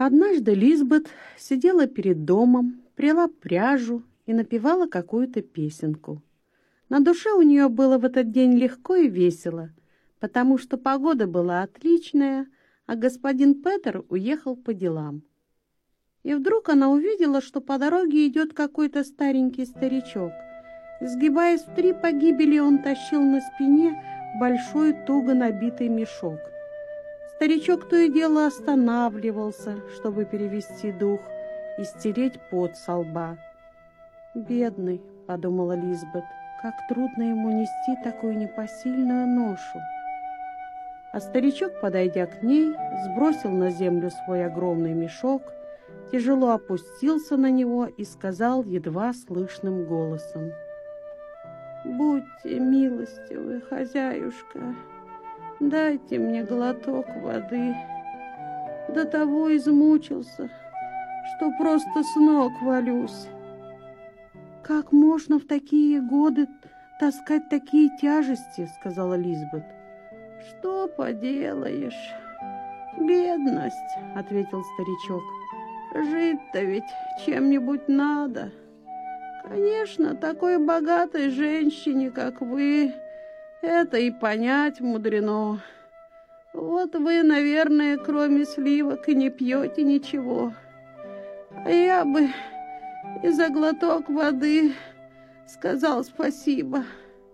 Однажды Лизбет сидела перед домом, пряла пряжу и напевала какую-то песенку. На душе у нее было в этот день легко и весело, потому что погода была отличная, а господин Петер уехал по делам. И вдруг она увидела, что по дороге идет какой-то старенький старичок. Сгибаясь в 3 погибели, он тащил на спине большой туго набитый мешок. Старичок то и дело останавливался, чтобы перевести дух и стереть пот со лба. «Бедный», — подумала Лизбет, — «как трудно ему нести такую непосильную ношу». А старичок, подойдя к ней, сбросил на землю свой огромный мешок, тяжело опустился на него и сказал едва слышным голосом: «Будьте милостивы, хозяюшка, дайте мне глоток воды. До того измучился, что просто с ног валюсь». «Как можно в такие годы таскать такие тяжести?» — сказала Лизбет. «Что поделаешь? Бедность», — ответил старичок. «Жить-то ведь чем-нибудь надо. Конечно, такой богатой женщине, как вы, это и понять мудрено. Вот вы, наверное, кроме сливок и не пьете ничего. А я бы и за глоток воды сказал спасибо».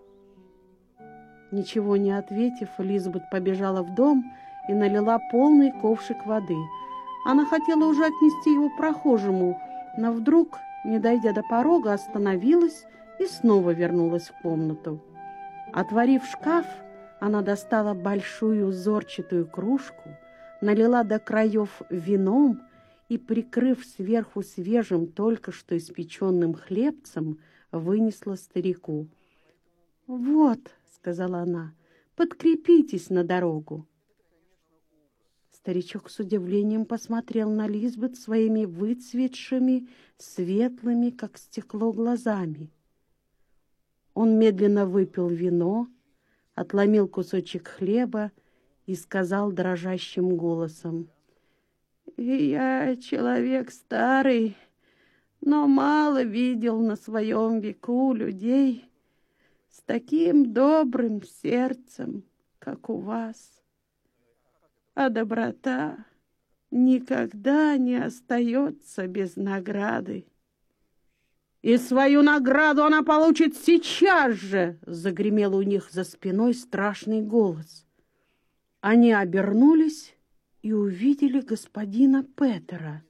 Ничего не ответив, Лизбет побежала в дом и налила полный ковшик воды. Она хотела уже отнести его прохожему, но вдруг, не дойдя до порога, остановилась и снова вернулась в комнату. Отворив шкаф, она достала большую узорчатую кружку, налила до краев вином и, прикрыв сверху свежим, только что испеченным хлебцем, вынесла старику. «Вот», — сказала она, — «подкрепитесь на дорогу». Старичок с удивлением посмотрел на Лизбет своими выцветшими, светлыми, как стекло, глазами. Он медленно выпил вино, отломил кусочек хлеба и сказал дрожащим голосом: «Я человек старый, но мало видел на своем веку людей с таким добрым сердцем, как у вас. А доброта никогда не остается без награды». «И свою награду она получит сейчас же!» — загремел у них за спиной страшный голос. Они обернулись и увидели господина Петера.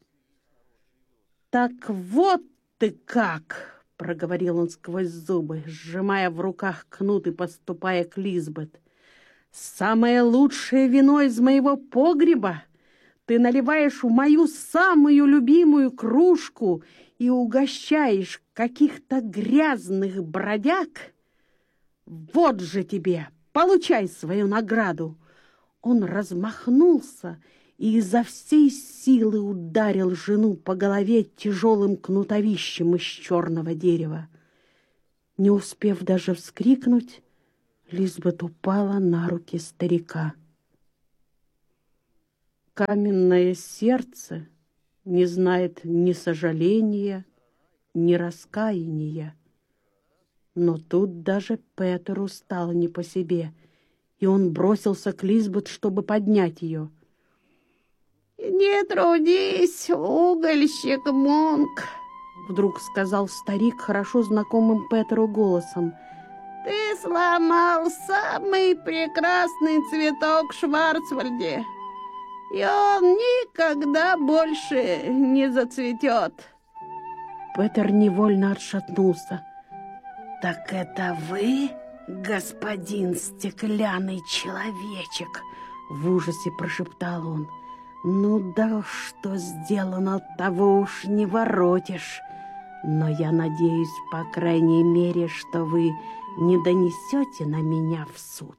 «Так вот ты как!» — проговорил он сквозь зубы, сжимая в руках кнут и подступая к Лизбет. «Самое лучшее вино из моего погреба ты наливаешь в мою самую любимую кружку и угощаешь каких-то грязных бродяг? Вот же тебе, получай свою награду!» Он размахнулся и изо всей силы ударил жену по голове тяжелым кнутовищем из черного дерева. Не успев даже вскрикнуть, Лизбет упала на руки старика. Каменное сердце не знает ни сожаления, ни раскаяния. Но тут даже Петеру стало не по себе, и он бросился к Лизбет, чтобы поднять ее. «Не трудись, угольщик Монк», — вдруг сказал старик хорошо знакомым Петеру голосом. «Ты сломал самый прекрасный цветок в Шварцвальде, и он никогда больше не зацветет». Петер невольно отшатнулся. «Так это вы, господин стеклянный человечек?» — в ужасе прошептал он. «Ну да, что сделано, того уж не воротишь. Но я надеюсь, по крайней мере, что вы не донесете на меня в суд».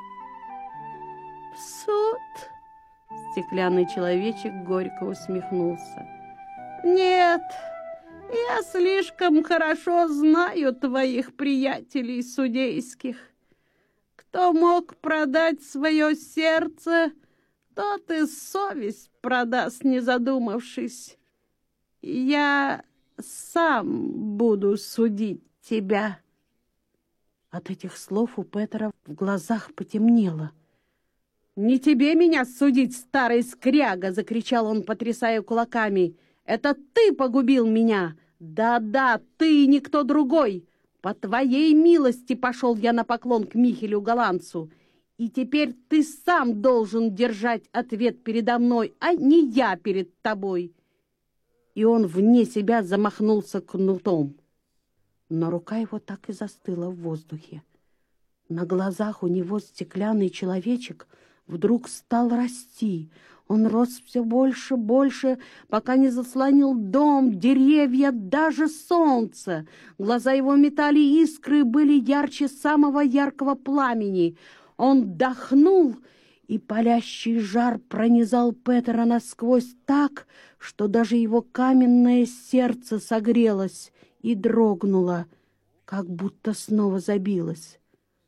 «В суд?» — стеклянный человечек горько усмехнулся. «Нет, я слишком хорошо знаю твоих приятелей судейских. Кто мог продать свое сердце тот и совесть продаст, не задумавшись. Я сам буду судить тебя». От этих слов у Петера в глазах потемнело. «Не тебе меня судить, старый скряга!» — закричал он, потрясая кулаками. «Это ты погубил меня! Да-да, ты и никто другой! По твоей милости пошел я на поклон к Михелю Голландцу, и теперь ты сам должен держать ответ передо мной, а не я перед тобой!» И он вне себя замахнулся кнутом. Но рука его так и застыла в воздухе. На глазах у него стеклянный человечек вдруг стал расти. Он рос все больше, больше, пока не заслонил дом, деревья, даже солнце. Глаза его метали искры, были ярче самого яркого пламени. Он дохнул, и палящий жар пронизал Петера насквозь так, что даже его каменное сердце согрелось и дрогнуло, как будто снова забилось.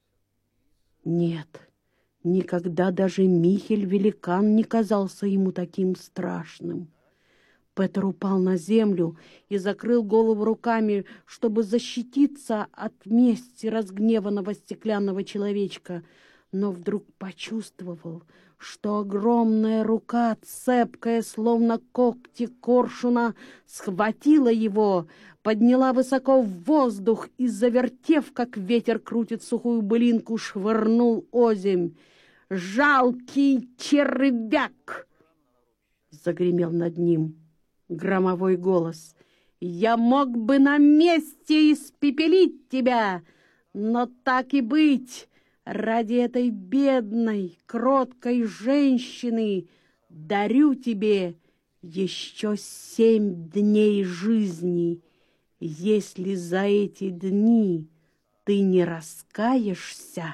Нет, никогда даже Михель-великан не казался ему таким страшным. Петер упал на землю и закрыл голову руками, чтобы защититься от мести разгневанного стеклянного человечка, но вдруг почувствовал, что огромная рука, цепкая, словно когти коршуна, схватила его, подняла высоко в воздух и, завертев, как ветер крутит сухую былинку, швырнул озимь. «Жалкий червяк!» — загремел над ним громовой голос. «Я мог бы на месте испепелить тебя, но так и быть. Ради этой бедной, кроткой женщины дарю тебе еще 7 дней жизни. Если за эти дни ты не раскаешься,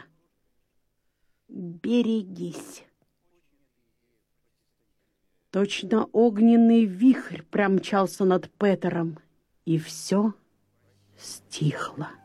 берегись». Точно огненный вихрь промчался над Петером, и все стихло.